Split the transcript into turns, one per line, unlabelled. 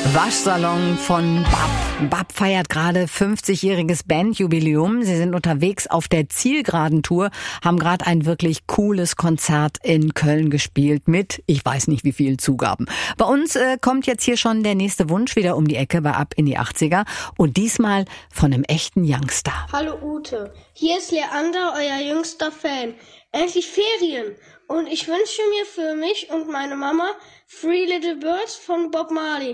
Waschsalon von BAP. BAP feiert gerade 50-jähriges Bandjubiläum. Sie sind unterwegs auf der Zielgeraden-Tour, haben gerade ein wirklich cooles Konzert in Köln gespielt mit, ich weiß nicht wie viel Zugaben. Bei uns kommt jetzt hier schon der nächste Wunsch wieder um die Ecke bei Ab in die 80er und diesmal von einem echten Youngster.
Hallo Ute, hier ist Leander, euer jüngster Fan. Endlich Ferien und ich wünsche mir für mich und meine Mama Three Little Birds von Bob Marley.